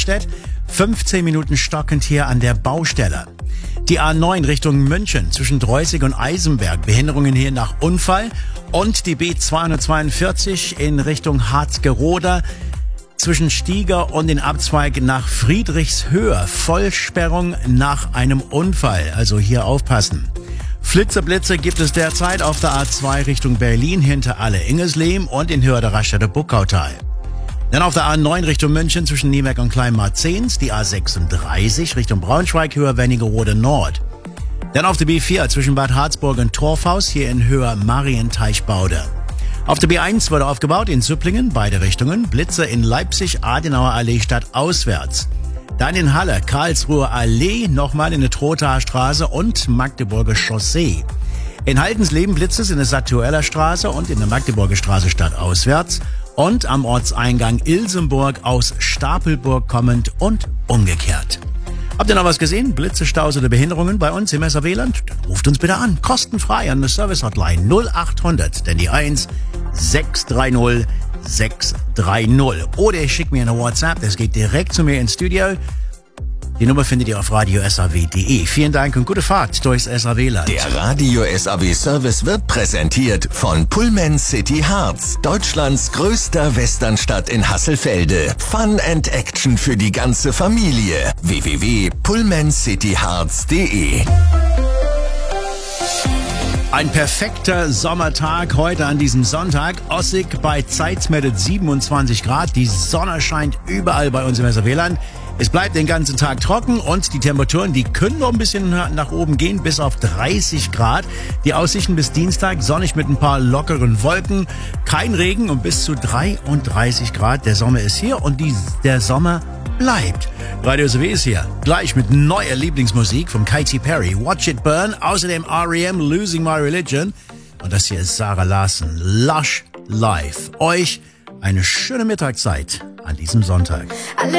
Eisenstedt. 15 Minuten stockend hier an der Baustelle. Die A9 Richtung München zwischen Dreußig und Eisenberg. Behinderungen hier nach Unfall. Und die B242 in Richtung Harzgerode zwischen Stieger und den Abzweig nach Friedrichshöhe. Vollsperrung nach einem Unfall. Also hier aufpassen. Flitzeblitze gibt es derzeit auf der A2 Richtung Berlin hinter Alle-Ingerslehm und in Höhe der Raststätte Buckautal. Dann auf der A9 Richtung München zwischen Nieberg und Kleinmarzens, die A36 Richtung Braunschweig, Höhe Wernigerode Nord. Dann auf der B4 zwischen Bad Harzburg und Torfhaus, hier in Höhe Marienteichbaude. Auf der B1 wurde aufgebaut in Züpplingen, beide Richtungen, Blitze in Leipzig, Adenauer Allee stadtauswärts. Dann in Halle, Karlsruher Allee, nochmal in der Trothaer Straße und Magdeburger Chaussee. In Haldensleben Blitze in der Satueller Straße und in der Magdeburger Straße stadtauswärts. Und am Ortseingang Ilsenburg aus Stapelburg kommend und umgekehrt. Habt ihr noch was gesehen? Blitze, Staus oder Behinderungen bei uns im SAW-Land? Dann ruft uns bitte an, kostenfrei an der Service-Hotline 0800, denn die 1 630 630. Oder ich schicke mir eine WhatsApp, das geht direkt zu mir ins Studio. Die Nummer findet ihr auf radio-saw.de. Vielen Dank und gute Fahrt durchs SAW-Land. Der Radio SAW Service wird präsentiert von Pullman City Harz, Deutschlands größter Westernstadt in Hasselfelde. Fun and Action für die ganze Familie. www.pullmancityharz.de. Ein perfekter Sommertag heute an diesem Sonntag. Ossig bei Zeitmette 27 Grad. Die Sonne scheint überall bei uns im SAW-Land. Es bleibt den ganzen Tag trocken und die Temperaturen, die können noch ein bisschen nach oben gehen, bis auf 30 Grad. Die Aussichten bis Dienstag, sonnig mit ein paar lockeren Wolken, kein Regen und bis zu 33 Grad. Der Sommer ist hier und der Sommer bleibt. Radio SAW ist hier, gleich mit neuer Lieblingsmusik von Katy Perry, Watch It Burn, außerdem R.E.M., Losing My Religion. Und das hier ist Sarah Larson, Lush Life. Euch eine schöne Mittagszeit an diesem Sonntag.